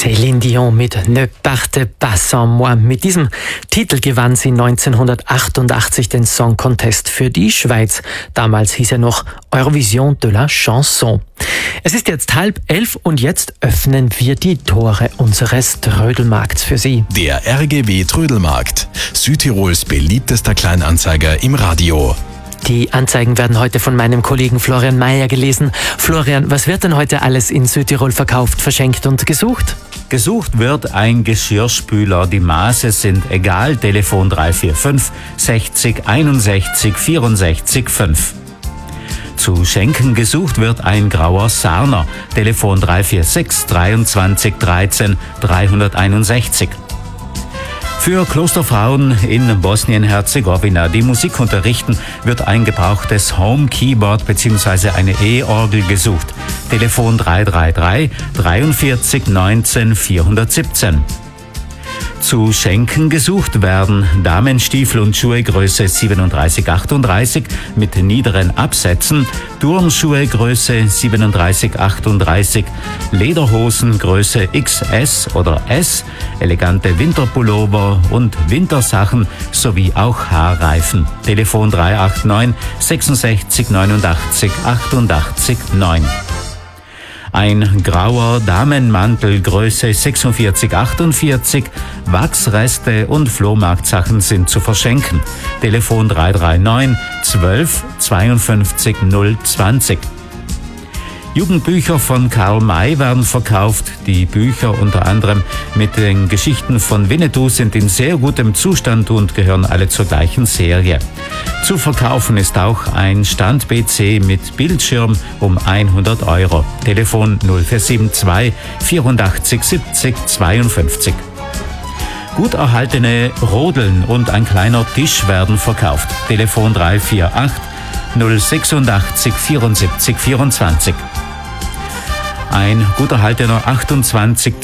Céline Dion mit Ne partez pas sans moi. Mit diesem Titel gewann sie 1988 den Song Contest für die Schweiz. Damals hieß er noch Eurovision de la Chanson. Es ist jetzt 10:30 und jetzt öffnen wir die Tore unseres Trödelmarkts für Sie. Der RGW Trödelmarkt, Südtirols beliebtester Kleinanzeiger im Radio. Die Anzeigen werden heute von meinem Kollegen Florian Mayer gelesen. Florian, was wird denn heute alles in Südtirol verkauft, verschenkt und gesucht? Gesucht wird ein Geschirrspüler. Die Maße sind egal. Telefon 345 60 61 64 5. Zu schenken gesucht wird ein grauer Sarner. Telefon 346 23 13 361. Für Klosterfrauen in Bosnien-Herzegowina, die Musik unterrichten, wird ein gebrauchtes Home-Keyboard bzw. eine E-Orgel gesucht. Telefon 333 43 19 417. Zu schenken gesucht werden Damenstiefel und Schuhe Größe 37-38 mit niederen Absätzen, Turnschuhe Größe 37-38, Lederhosen Größe XS oder S, elegante Winterpullover und Wintersachen sowie auch Haarreifen. Telefon 389 66 89 88 9. Ein grauer Damenmantel Größe 46-48, Wachsreste und Flohmarktsachen sind zu verschenken. Telefon 339 12 52 020. Jugendbücher von Karl May werden verkauft. Die Bücher unter anderem mit den Geschichten von Winnetou sind in sehr gutem Zustand und gehören alle zur gleichen Serie. Zu verkaufen ist auch ein Stand-PC mit Bildschirm um 100 €. Telefon 0472 84 70 52. Gut erhaltene Rodeln und ein kleiner Tisch werden verkauft. Telefon 348 086 74 24. Ein gut erhaltener 28